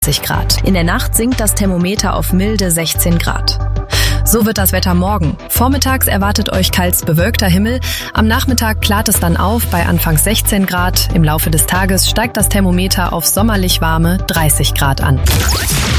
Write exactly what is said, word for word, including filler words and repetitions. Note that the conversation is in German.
Grad. In der Nacht sinkt das Thermometer auf milde sechzehn Grad. So wird das Wetter morgen. Vormittags erwartet euch teils bewölkter Himmel. Am Nachmittag klart es dann auf bei anfangs sechzehn Grad. Im Laufe des Tages steigt das Thermometer auf sommerlich warme dreißig Grad an.